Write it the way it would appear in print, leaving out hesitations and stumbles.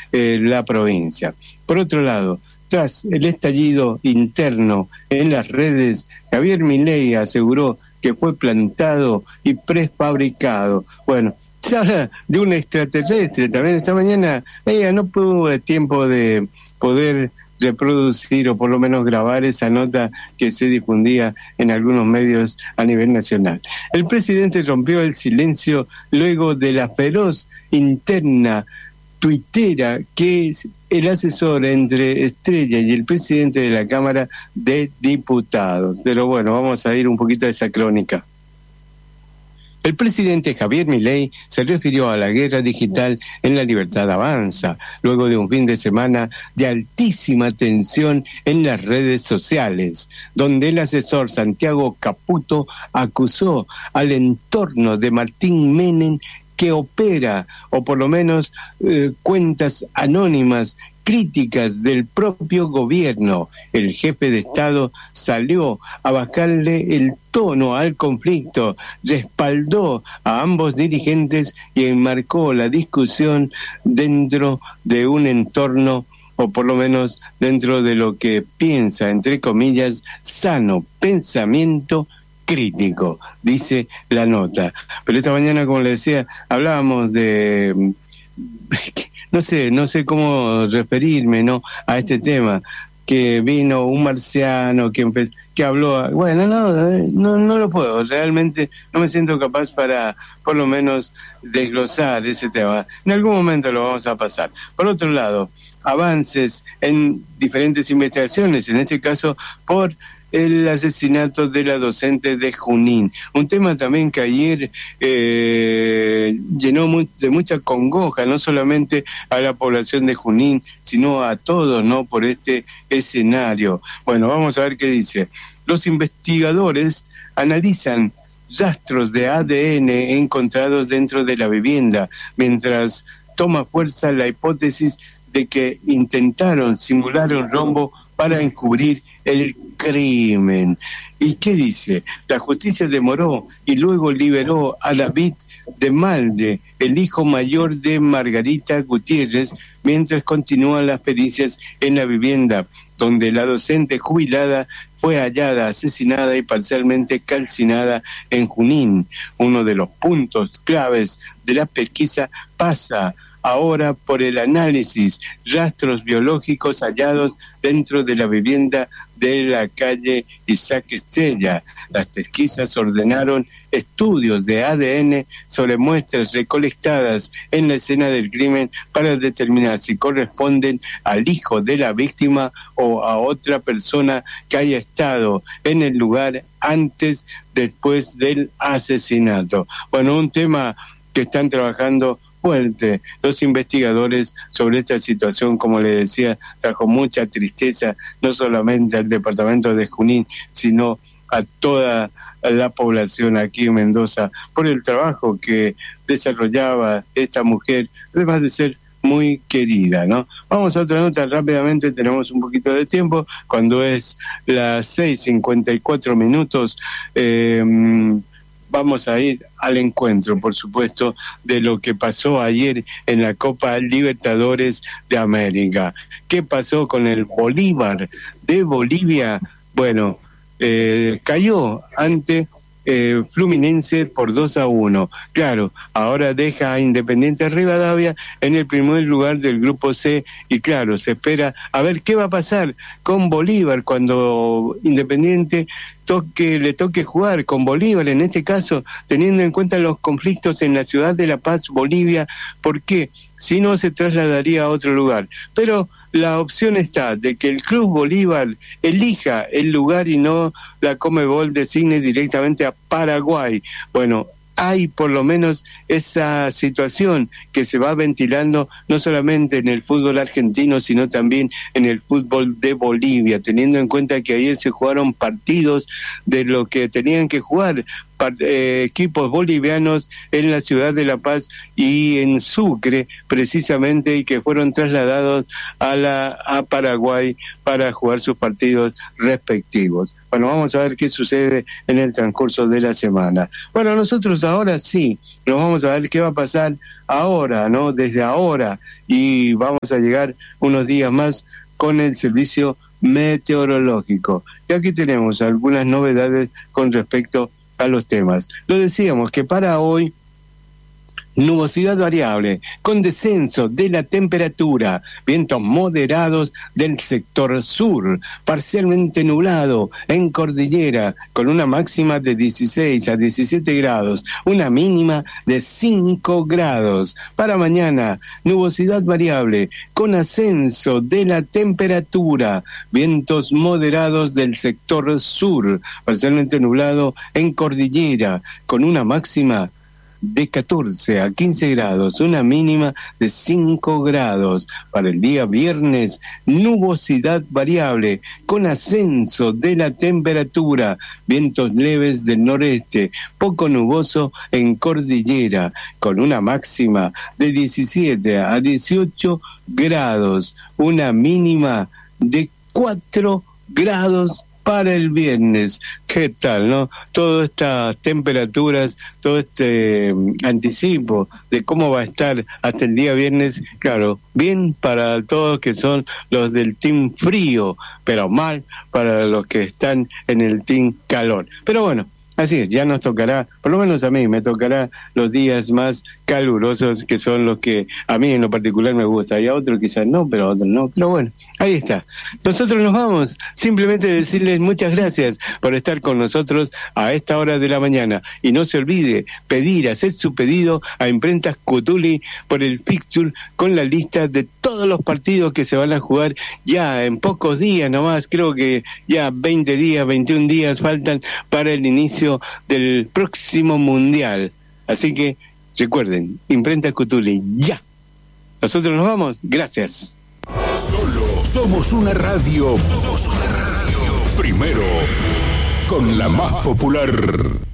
la provincia. Por otro lado, tras el estallido interno en las redes, Javier Milei aseguró que fue plantado y prefabricado. Bueno, se habla de un extraterrestre también. Esta mañana no tuve tiempo de poder reproducir o por lo menos grabar esa nota que se difundía en algunos medios a nivel nacional. El presidente rompió el silencio luego de la feroz interna tuitera que es el asesor entre Estrella y el presidente de la Cámara de Diputados. Pero bueno, vamos a ir un poquito a esa crónica. El presidente Javier Milei se refirió a la guerra digital en La Libertad Avanza, luego de un fin de semana de altísima tensión en las redes sociales, donde el asesor Santiago Caputo acusó al entorno de Martín Menem que opera, o por lo menos cuentas anónimas, críticas del propio gobierno. El jefe de Estado salió a bajarle el tono al conflicto, respaldó a ambos dirigentes y enmarcó la discusión dentro de un entorno, o por lo menos dentro de lo que piensa, entre comillas, sano pensamiento crítico, dice la nota. Pero esta mañana, como le decía, hablábamos de... No sé cómo referirme, ¿no?, a este tema, que vino un marciano que habló, bueno, no lo puedo, realmente no me siento capaz para, por lo menos, desglosar ese tema. En algún momento lo vamos a pasar. Por otro lado, avances en diferentes investigaciones, en este caso por el asesinato de la docente de Junín. Un tema también que ayer llenó de mucha congoja, no solamente a la población de Junín, sino a todos, ¿no?, por este escenario. Bueno, vamos a ver qué dice. Los investigadores analizan rastros de ADN encontrados dentro de la vivienda, mientras toma fuerza la hipótesis de que intentaron simular un rombo para encubrir el crimen. ¿Y qué dice? La justicia demoró y luego liberó a David de Malde, el hijo mayor de Margarita Gutiérrez, mientras continúan las pericias en la vivienda, donde la docente jubilada fue hallada asesinada y parcialmente calcinada en Junín. Uno de los puntos claves de la pesquisa pasa ahora por el análisis, rastros biológicos hallados dentro de la vivienda de la calle Isaac Estrella. Las pesquisas ordenaron estudios de ADN sobre muestras recolectadas en la escena del crimen para determinar si corresponden al hijo de la víctima o a otra persona que haya estado en el lugar antes, después del asesinato. Bueno, un tema que están trabajando fuerte los investigadores sobre esta situación. Como le decía, trajo mucha tristeza no solamente al departamento de Junín, sino a toda la población aquí en Mendoza por el trabajo que desarrollaba esta mujer, además de ser muy querida, ¿no? Vamos a otra nota rápidamente, tenemos un poquito de tiempo, cuando es las 6:54, vamos a ir al encuentro, por supuesto, de lo que pasó ayer en la Copa Libertadores de América. ¿Qué pasó con el Bolívar de Bolivia? Bueno, cayó ante Fluminense por 2-1. Claro, ahora deja a Independiente Rivadavia en el primer lugar del grupo C y claro, se espera a ver qué va a pasar con Bolívar cuando Independiente le toque jugar con Bolívar, en este caso, teniendo en cuenta los conflictos en la ciudad de La Paz, Bolivia. ¿Por qué? Si no, se trasladaría a otro lugar. Pero la opción está de que el Club Bolívar elija el lugar y no la Conmebol designe directamente a Paraguay. Bueno, hay por lo menos esa situación que se va ventilando no solamente en el fútbol argentino, sino también en el fútbol de Bolivia, teniendo en cuenta que ayer se jugaron partidos de lo que tenían que jugar equipos bolivianos en la ciudad de La Paz y en Sucre precisamente, y que fueron trasladados a Paraguay para jugar sus partidos respectivos. Bueno, vamos a ver qué sucede en el transcurso de la semana. Bueno, nosotros ahora sí, nos vamos a ver qué va a pasar ahora, ¿no? Desde ahora, y vamos a llegar unos días más con el servicio meteorológico. Y aquí tenemos algunas novedades con respecto a los temas. Lo decíamos que para hoy, nubosidad variable, con descenso de la temperatura, vientos moderados del sector sur, parcialmente nublado en cordillera, con una máxima de 16 a 17 grados, una mínima de 5 grados. Para mañana, nubosidad variable, con ascenso de la temperatura, vientos moderados del sector sur, parcialmente nublado en cordillera, con una máxima de 14 a 15 grados, una mínima de 5 grados. Para el día viernes, nubosidad variable, con ascenso de la temperatura, vientos leves del noreste, poco nuboso en cordillera, con una máxima de 17 a 18 grados, una mínima de 4 grados para el viernes. ¿Qué tal, no? Todas estas temperaturas, todo este anticipo de cómo va a estar hasta el día viernes, claro, bien para todos que son los del team frío, pero mal para los que están en el team calor. Pero bueno, así es, ya nos tocará, por lo menos a mí, me tocará los días más calurosos, que son los que a mí en lo particular me gusta, y a otros quizás no, pero a otros no. Pero bueno, ahí está. Nosotros nos vamos, simplemente decirles muchas gracias por estar con nosotros a esta hora de la mañana. Y no se olvide hacer su pedido a Imprentas Cutuli por el fixture con la lista de todos los partidos que se van a jugar ya en pocos días nomás. Creo que ya 20 días, 21 días faltan para el inicio del próximo mundial. Así que recuerden, Imprenta Cutuli, ya. Nosotros nos vamos, gracias. Solo somos una radio. Primero, con la más popular.